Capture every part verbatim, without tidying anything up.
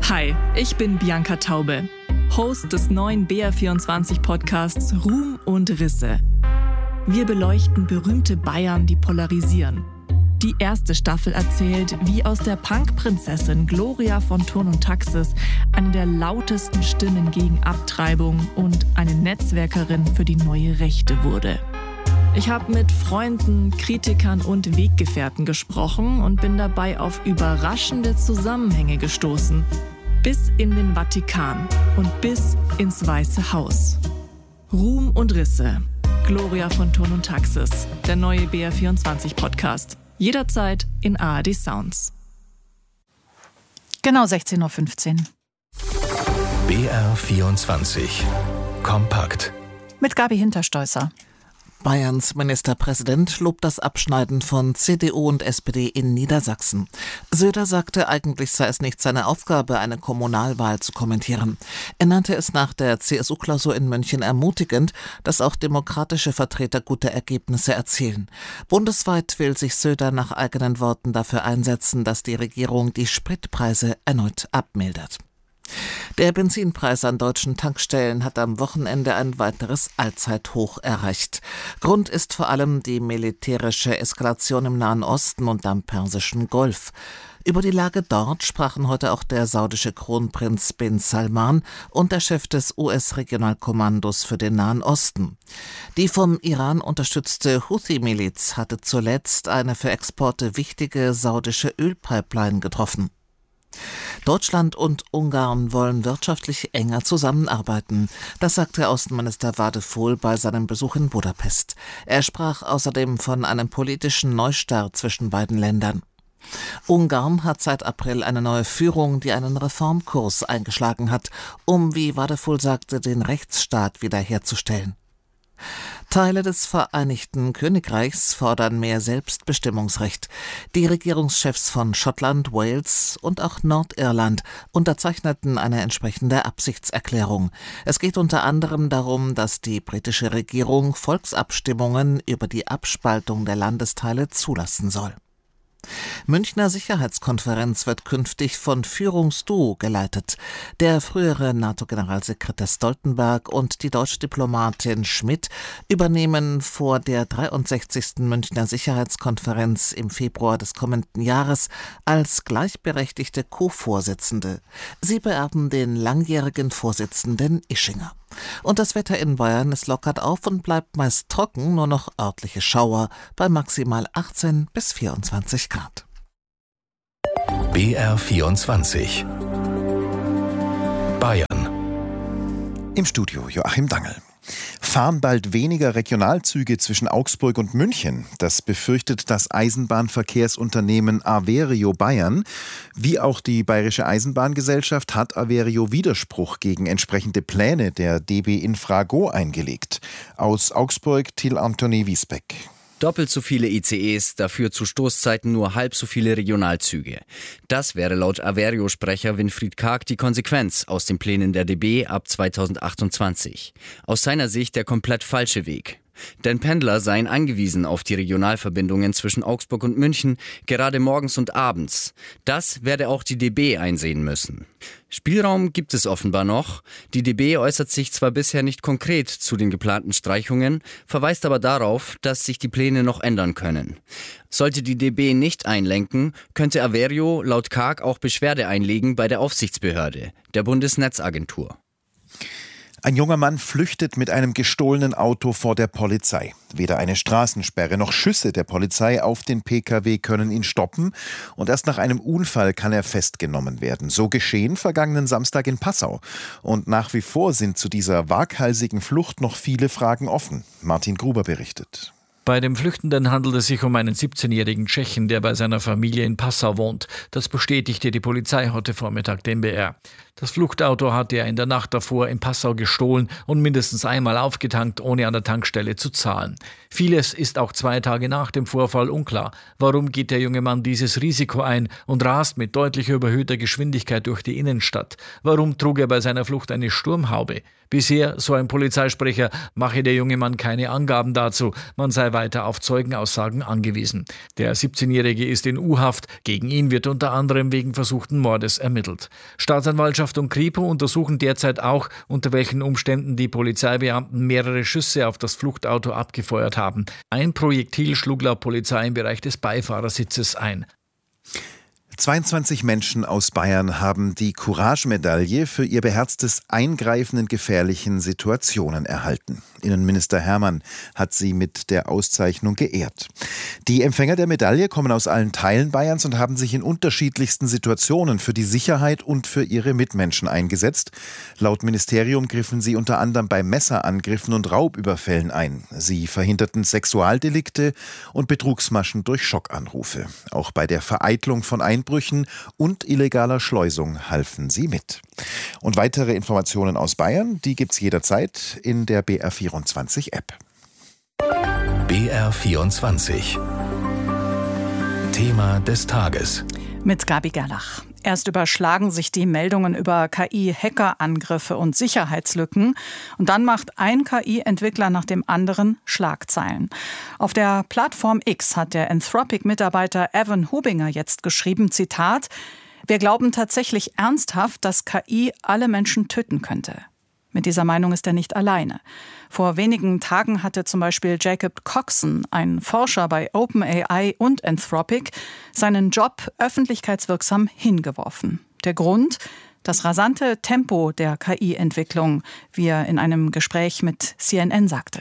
Hi, ich bin Bianca Taube, Host des neuen B R vierundzwanzig Podcasts Ruhm und Risse. Wir beleuchten berühmte Bayern, die polarisieren. Die erste Staffel erzählt, wie aus der Punk-Prinzessin Gloria von Thurn und Taxis eine der lautesten Stimmen gegen Abtreibung und eine Netzwerkerin für die neue Rechte wurde. Ich habe mit Freunden, Kritikern und Weggefährten gesprochen und bin dabei auf überraschende Zusammenhänge gestoßen. Bis in den Vatikan und bis ins Weiße Haus. Ruhm und Risse. Gloria von Thurn und Taxis. Der neue B R vierundzwanzig Podcast. Jederzeit in A R D Sounds. Genau sechzehn Uhr fünfzehn. B R vierundzwanzig. Kompakt. Mit Gabi Hinterstoisser. Bayerns Ministerpräsident lobt das Abschneiden von C D U und S P D in Niedersachsen. Söder sagte, eigentlich sei es nicht seine Aufgabe, eine Kommunalwahl zu kommentieren. Er nannte es nach der C S U-Klausur in München ermutigend, dass auch demokratische Vertreter gute Ergebnisse erzielen. Bundesweit will sich Söder nach eigenen Worten dafür einsetzen, dass die Regierung die Spritpreise erneut abmildert. Der Benzinpreis an deutschen Tankstellen hat am Wochenende ein weiteres Allzeithoch erreicht. Grund ist vor allem die militärische Eskalation im Nahen Osten und am Persischen Golf. Über die Lage dort sprachen heute auch der saudische Kronprinz bin Salman und der Chef des U S-Regionalkommandos für den Nahen Osten. Die vom Iran unterstützte Houthi-Miliz hatte zuletzt eine für Exporte wichtige saudische Ölpipeline getroffen. Deutschland und Ungarn wollen wirtschaftlich enger zusammenarbeiten. Das sagte Außenminister Wadephol bei seinem Besuch in Budapest. Er sprach außerdem von einem politischen Neustart zwischen beiden Ländern. Ungarn hat seit April eine neue Führung, die einen Reformkurs eingeschlagen hat, um, wie Wadephol sagte, den Rechtsstaat wiederherzustellen. Teile des Vereinigten Königreichs fordern mehr Selbstbestimmungsrecht. Die Regierungschefs von Schottland, Wales und auch Nordirland unterzeichneten eine entsprechende Absichtserklärung. Es geht unter anderem darum, dass die britische Regierung Volksabstimmungen über die Abspaltung der Landesteile zulassen soll. Münchner Sicherheitskonferenz wird künftig von Führungsduo geleitet. Der frühere NATO-Generalsekretär Stoltenberg und die deutsche Diplomatin Schmidt übernehmen vor der dreiundsechzigsten Münchner Sicherheitskonferenz im Februar des kommenden Jahres als gleichberechtigte Co-Vorsitzende. Sie beerben den langjährigen Vorsitzenden Ischinger. Und das Wetter in Bayern, es lockert auf und bleibt meist trocken, nur noch örtliche Schauer bei maximal achtzehn bis vierundzwanzig Grad. B R vierundzwanzig. Bayern. Im Studio Joachim Dangel. Fahren bald weniger Regionalzüge zwischen Augsburg und München. Das befürchtet das Eisenbahnverkehrsunternehmen Averio Bayern. Wie auch die Bayerische Eisenbahngesellschaft hat Averio Widerspruch gegen entsprechende Pläne der D B Infrago eingelegt. Aus Augsburg Till Anthony Wiesbeck. Doppelt so viele I C Es, dafür zu Stoßzeiten nur halb so viele Regionalzüge. Das wäre laut Averio-Sprecher Winfried Karg die Konsequenz aus den Plänen der D B ab zweitausendachtundzwanzig. Aus seiner Sicht der komplett falsche Weg. Denn Pendler seien angewiesen auf die Regionalverbindungen zwischen Augsburg und München, gerade morgens und abends. Das werde auch die D B einsehen müssen. Spielraum gibt es offenbar noch. Die D B äußert sich zwar bisher nicht konkret zu den geplanten Streichungen, verweist aber darauf, dass sich die Pläne noch ändern können. Sollte die D B nicht einlenken, könnte Averio laut Karg auch Beschwerde einlegen bei der Aufsichtsbehörde, der Bundesnetzagentur. Ein junger Mann flüchtet mit einem gestohlenen Auto vor der Polizei. Weder eine Straßensperre noch Schüsse der Polizei auf den P K W können ihn stoppen. Und erst nach einem Unfall kann er festgenommen werden. So geschehen vergangenen Samstag in Passau. Und nach wie vor sind zu dieser waghalsigen Flucht noch viele Fragen offen. Martin Gruber berichtet. Bei dem Flüchtenden handelt es sich um einen siebzehnjährigen Tschechen, der bei seiner Familie in Passau wohnt. Das bestätigte die Polizei heute Vormittag dem B R. Das Fluchtauto hatte er in der Nacht davor in Passau gestohlen und mindestens einmal aufgetankt, ohne an der Tankstelle zu zahlen. Vieles ist auch zwei Tage nach dem Vorfall unklar. Warum geht der junge Mann dieses Risiko ein und rast mit deutlich überhöhter Geschwindigkeit durch die Innenstadt? Warum trug er bei seiner Flucht eine Sturmhaube? Bisher, so ein Polizeisprecher, mache der junge Mann keine Angaben dazu. Man sei weiter auf Zeugenaussagen angewiesen. Der siebzehnjährige ist in U-Haft. Gegen ihn wird unter anderem wegen versuchten Mordes ermittelt. Staatsanwaltschaft und Kripo untersuchen derzeit auch, unter welchen Umständen die Polizeibeamten mehrere Schüsse auf das Fluchtauto abgefeuert haben. Ein Projektil schlug laut Polizei im Bereich des Beifahrersitzes ein. zweiundzwanzig Menschen aus Bayern haben die Courage-Medaille für ihr beherztes Eingreifen in gefährlichen Situationen erhalten. Innenminister Hermann hat sie mit der Auszeichnung geehrt. Die Empfänger der Medaille kommen aus allen Teilen Bayerns und haben sich in unterschiedlichsten Situationen für die Sicherheit und für ihre Mitmenschen eingesetzt. Laut Ministerium griffen sie unter anderem bei Messerangriffen und Raubüberfällen ein. Sie verhinderten Sexualdelikte und Betrugsmaschen durch Schockanrufe. Auch bei der Vereitlung von Einbrüchen und illegaler Schleusung halfen sie mit. Und weitere Informationen aus Bayern, die gibt's jederzeit in der B R vierundzwanzig App. B R vierundzwanzig. Thema des Tages. Mit Gabi Gerlach. Erst überschlagen sich die Meldungen über K I-Hackerangriffe und Sicherheitslücken. Und dann macht ein K I-Entwickler nach dem anderen Schlagzeilen. Auf der Plattform X hat der Anthropic-Mitarbeiter Evan Hubinger jetzt geschrieben, Zitat: Wir glauben tatsächlich ernsthaft, dass K I alle Menschen töten könnte. Mit dieser Meinung ist er nicht alleine. Vor wenigen Tagen hatte zum Beispiel Jacob Coxon, ein Forscher bei OpenAI und Anthropic, seinen Job öffentlichkeitswirksam hingeworfen. Der Grund? Das rasante Tempo der K I-Entwicklung, wie er in einem Gespräch mit C N N sagte.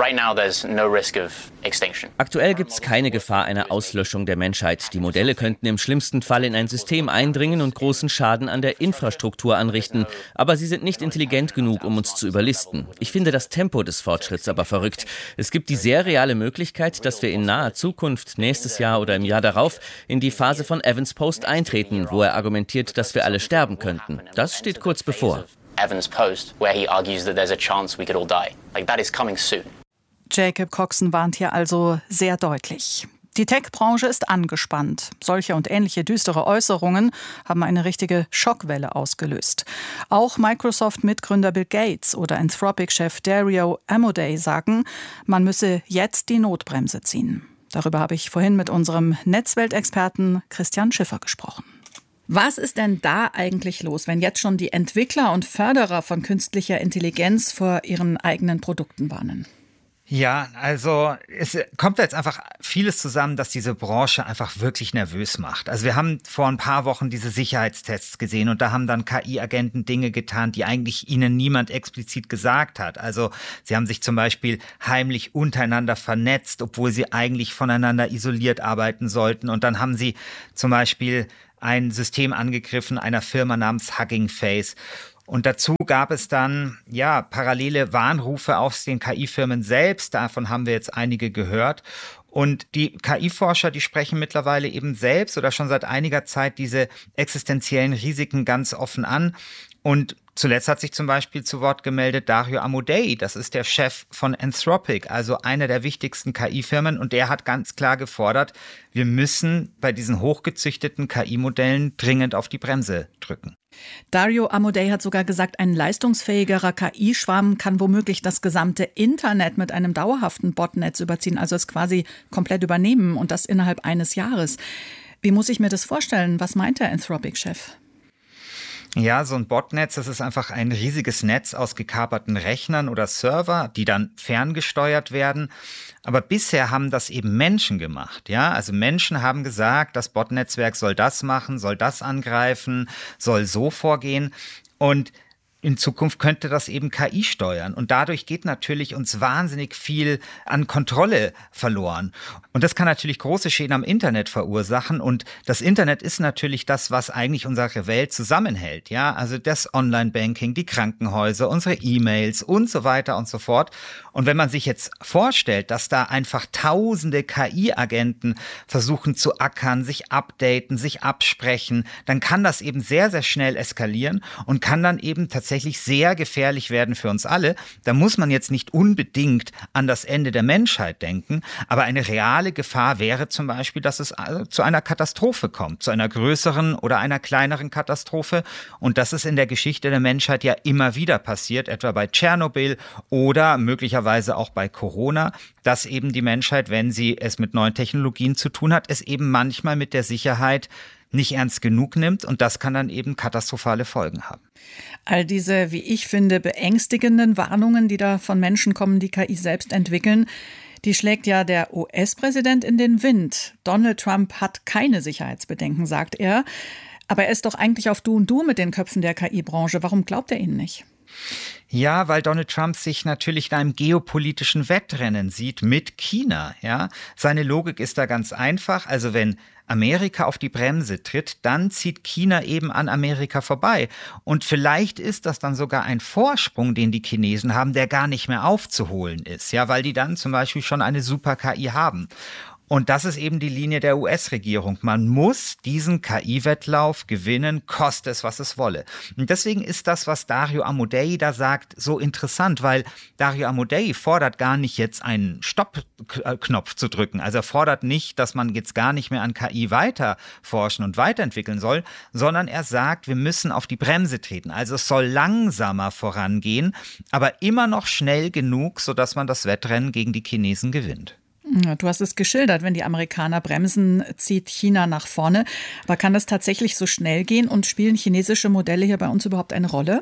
Aktuell gibt es keine Gefahr einer Auslöschung der Menschheit. Die Modelle könnten im schlimmsten Fall in ein System eindringen und großen Schaden an der Infrastruktur anrichten. Aber sie sind nicht intelligent genug, um uns zu überlisten. Ich finde das Tempo des Fortschritts aber verrückt. Es gibt die sehr reale Möglichkeit, dass wir in naher Zukunft, nächstes Jahr oder im Jahr darauf, in die Phase von Evans Post eintreten, wo er argumentiert, dass wir alle sterben könnten. Das steht kurz bevor. Evans Post, where he argues that there's a chance we could all die. Like, that is coming soon. Jacob Coxon warnt hier also sehr deutlich. Die Tech-Branche ist angespannt. Solche und ähnliche düstere Äußerungen haben eine richtige Schockwelle ausgelöst. Auch Microsoft-Mitgründer Bill Gates oder Anthropic-Chef Dario Amodei sagen, man müsse jetzt die Notbremse ziehen. Darüber habe ich vorhin mit unserem Netzweltexperten Christian Schiffer gesprochen. Was ist denn da eigentlich los, wenn jetzt schon die Entwickler und Förderer von künstlicher Intelligenz vor ihren eigenen Produkten warnen? Ja, also es kommt jetzt einfach vieles zusammen, dass diese Branche einfach wirklich nervös macht. Also wir haben vor ein paar Wochen diese Sicherheitstests gesehen und da haben dann K I-Agenten Dinge getan, die eigentlich ihnen niemand explizit gesagt hat. Also sie haben sich zum Beispiel heimlich untereinander vernetzt, obwohl sie eigentlich voneinander isoliert arbeiten sollten. Und dann haben sie zum Beispiel ein System angegriffen einer Firma namens Hugging Face. Und dazu gab es dann ja parallele Warnrufe aus den K I-Firmen selbst. Davon haben wir jetzt einige gehört. Und die K I-Forscher, die sprechen mittlerweile eben selbst oder schon seit einiger Zeit diese existenziellen Risiken ganz offen an. Und zuletzt hat sich zum Beispiel zu Wort gemeldet Dario Amodei, das ist der Chef von Anthropic, also einer der wichtigsten K I-Firmen. Und der hat ganz klar gefordert, wir müssen bei diesen hochgezüchteten K I-Modellen dringend auf die Bremse drücken. Dario Amodei hat sogar gesagt, ein leistungsfähigerer K I-Schwarm kann womöglich das gesamte Internet mit einem dauerhaften Botnetz überziehen, also es quasi komplett übernehmen und das innerhalb eines Jahres. Wie muss ich mir das vorstellen? Was meint der Anthropic-Chef? Ja, so ein Botnetz, das ist einfach ein riesiges Netz aus gekaperten Rechnern oder Server, die dann ferngesteuert werden. Aber bisher haben das eben Menschen gemacht, ja. Also Menschen haben gesagt, das Botnetzwerk soll das machen, soll das angreifen, soll so vorgehen. Und in Zukunft könnte das eben K I steuern. Und dadurch geht natürlich uns wahnsinnig viel an Kontrolle verloren. Und das kann natürlich große Schäden am Internet verursachen. Und das Internet ist natürlich das, was eigentlich unsere Welt zusammenhält. Ja, also das Online-Banking, die Krankenhäuser, unsere E-Mails und so weiter und so fort. Und wenn man sich jetzt vorstellt, dass da einfach tausende K I-Agenten versuchen zu ackern, sich updaten, sich absprechen, dann kann das eben sehr, sehr schnell eskalieren und kann dann eben tatsächlich tatsächlich sehr gefährlich werden für uns alle. Da muss man jetzt nicht unbedingt an das Ende der Menschheit denken, aber eine reale Gefahr wäre zum Beispiel, dass es zu einer Katastrophe kommt, zu einer größeren oder einer kleineren Katastrophe. Und das ist in der Geschichte der Menschheit ja immer wieder passiert, etwa bei Tschernobyl oder möglicherweise auch bei Corona, dass eben die Menschheit, wenn sie es mit neuen Technologien zu tun hat, es eben manchmal mit der Sicherheit nicht ernst genug nimmt und das kann dann eben katastrophale Folgen haben. All diese, wie ich finde, beängstigenden Warnungen, die da von Menschen kommen, die K I selbst entwickeln, die schlägt ja der U S-Präsident in den Wind. Donald Trump hat keine Sicherheitsbedenken, sagt er. Aber er ist doch eigentlich auf Du und Du mit den Köpfen der K I-Branche. Warum glaubt er ihnen nicht? Ja, weil Donald Trump sich natürlich in einem geopolitischen Wettrennen sieht mit China. Ja, seine Logik ist da ganz einfach. Also wenn Amerika auf die Bremse tritt, dann zieht China eben an Amerika vorbei. Und vielleicht ist das dann sogar ein Vorsprung, den die Chinesen haben, der gar nicht mehr aufzuholen ist. Ja, weil die dann zum Beispiel schon eine Super-K I haben. Und das ist eben die Linie der U S-Regierung. Man muss diesen K I-Wettlauf gewinnen, koste es, was es wolle. Und deswegen ist das, was Dario Amodei da sagt, so interessant, weil Dario Amodei fordert gar nicht jetzt einen Stopp-Knopf zu drücken. Also er fordert nicht, dass man jetzt gar nicht mehr an K I weiter forschen und weiterentwickeln soll, sondern er sagt, wir müssen auf die Bremse treten. Also es soll langsamer vorangehen, aber immer noch schnell genug, sodass man das Wettrennen gegen die Chinesen gewinnt. Du hast es geschildert, wenn die Amerikaner bremsen, zieht China nach vorne. Aber kann das tatsächlich so schnell gehen und spielen chinesische Modelle hier bei uns überhaupt eine Rolle?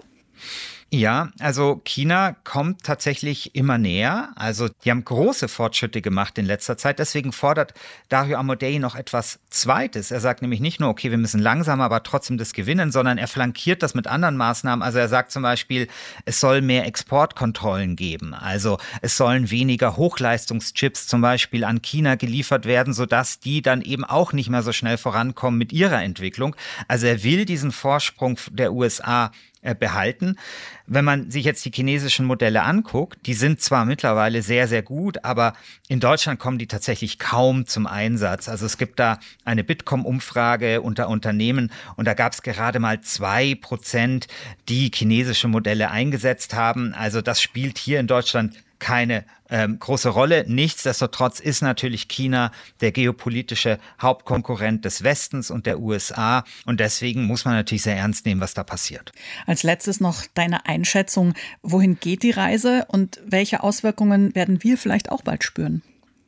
Ja, also China kommt tatsächlich immer näher. Also die haben große Fortschritte gemacht in letzter Zeit. Deswegen fordert Dario Amodei noch etwas Zweites. Er sagt nämlich nicht nur, okay, wir müssen langsamer, aber trotzdem das gewinnen, sondern er flankiert das mit anderen Maßnahmen. Also er sagt zum Beispiel, es soll mehr Exportkontrollen geben. Also es sollen weniger Hochleistungschips zum Beispiel an China geliefert werden, sodass die dann eben auch nicht mehr so schnell vorankommen mit ihrer Entwicklung. Also er will diesen Vorsprung der U S A behalten. Wenn man sich jetzt die chinesischen Modelle anguckt, die sind zwar mittlerweile sehr, sehr gut, aber in Deutschland kommen die tatsächlich kaum zum Einsatz. Also es gibt da eine Bitkom-Umfrage unter Unternehmen und da gab es gerade mal zwei Prozent, die chinesische Modelle eingesetzt haben. Also das spielt hier in Deutschland keine ähm, große Rolle. Nichtsdestotrotz ist natürlich China der geopolitische Hauptkonkurrent des Westens und der U S A. Und deswegen muss man natürlich sehr ernst nehmen, was da passiert. Als letztes noch deine Einschätzung. Wohin geht die Reise und welche Auswirkungen werden wir vielleicht auch bald spüren?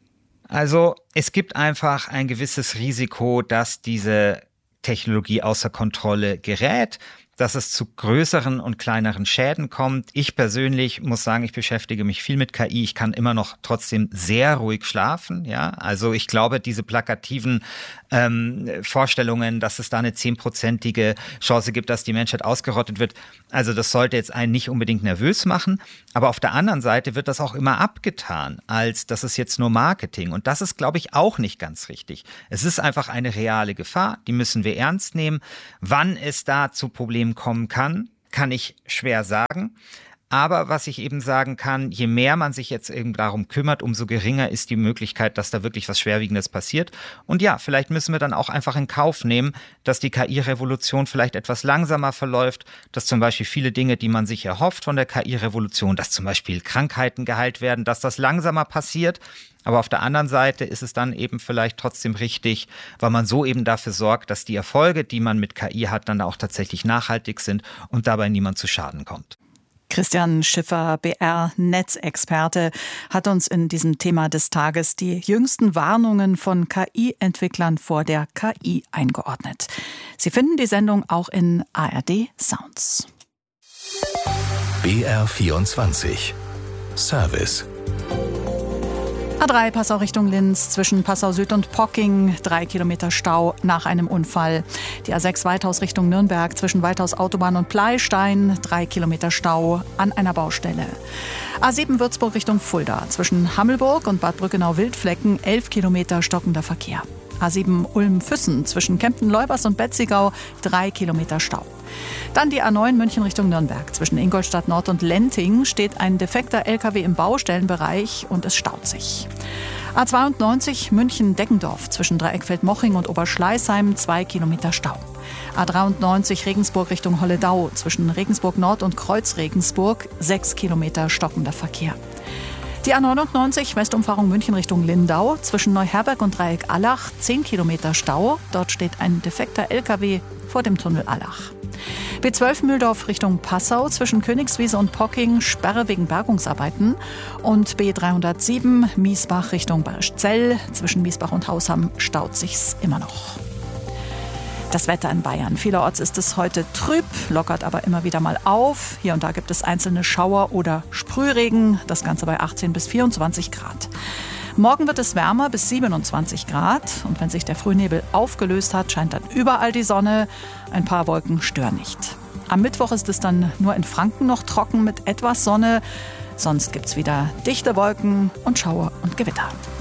Also es gibt einfach ein gewisses Risiko, dass diese Technologie außer Kontrolle gerät, dass es zu größeren und kleineren Schäden kommt. Ich persönlich muss sagen, ich beschäftige mich viel mit K I. Ich kann immer noch trotzdem sehr ruhig schlafen. Ja, also ich glaube, diese plakativen ähm, Vorstellungen, dass es da eine zehnprozentige Chance gibt, dass die Menschheit ausgerottet wird, also das sollte jetzt einen nicht unbedingt nervös machen. Aber auf der anderen Seite wird das auch immer abgetan, als das ist jetzt nur Marketing. Und das ist, glaube ich, auch nicht ganz richtig. Es ist einfach eine reale Gefahr, die müssen wir ernst nehmen. Wann es da zu Problemen kommen kann, kann ich schwer sagen. Aber was ich eben sagen kann, je mehr man sich jetzt eben darum kümmert, umso geringer ist die Möglichkeit, dass da wirklich was Schwerwiegendes passiert. Und ja, vielleicht müssen wir dann auch einfach in Kauf nehmen, dass die K I-Revolution vielleicht etwas langsamer verläuft, dass zum Beispiel viele Dinge, die man sich erhofft von der K I-Revolution, dass zum Beispiel Krankheiten geheilt werden, dass das langsamer passiert. Aber auf der anderen Seite ist es dann eben vielleicht trotzdem richtig, weil man so eben dafür sorgt, dass die Erfolge, die man mit K I hat, dann auch tatsächlich nachhaltig sind und dabei niemand zu Schaden kommt. Christian Schiffer, B R-Netzexperte, hat uns in diesem Thema des Tages die jüngsten Warnungen von K I-Entwicklern vor der K I eingeordnet. Sie finden die Sendung auch in A R D Sounds. B R vierundzwanzig Service A drei Passau Richtung Linz, zwischen Passau Süd und Pocking, drei Kilometer Stau nach einem Unfall. Die A sechs Weithaus Richtung Nürnberg, zwischen Weithaus Autobahn und Pleystein, drei Kilometer Stau an einer Baustelle. A sieben Würzburg Richtung Fulda, zwischen Hammelburg und Bad Brückenau-Wildflecken, elf Kilometer stockender Verkehr. A sieben Ulm-Füssen, zwischen Kempten-Leubers und Betzigau, drei Kilometer Stau. Dann die A neun München Richtung Nürnberg. Zwischen Ingolstadt Nord und Lenting steht ein defekter L K W im Baustellenbereich und es staut sich. A zweiundneunzig München-Deggendorf, zwischen Dreieckfeld-Moching und Oberschleißheim, zwei Kilometer Stau. A dreiundneunzig Regensburg Richtung Holledau, zwischen Regensburg Nord und Kreuz-Regensburg, sechs Kilometer stockender Verkehr. Die A neunundneunzig Westumfahrung München Richtung Lindau, zwischen Neuherberg und Dreieck Allach, zehn Kilometer Stau. Dort steht ein defekter L K W vor dem Tunnel Allach. B zwölf Mühldorf Richtung Passau, zwischen Königswiese und Pocking, Sperre wegen Bergungsarbeiten. Und B dreihundertsieben Miesbach Richtung Barischzell, zwischen Miesbach und Hausham staut sich's immer noch. Das Wetter in Bayern. Vielerorts ist es heute trüb, lockert aber immer wieder mal auf. Hier und da gibt es einzelne Schauer oder Sprühregen. Das Ganze bei achtzehn bis vierundzwanzig Grad. Morgen wird es wärmer bis siebenundzwanzig Grad. Und wenn sich der Frühnebel aufgelöst hat, scheint dann überall die Sonne. Ein paar Wolken stören nicht. Am Mittwoch ist es dann nur in Franken noch trocken mit etwas Sonne. Sonst gibt es wieder dichte Wolken und Schauer und Gewitter.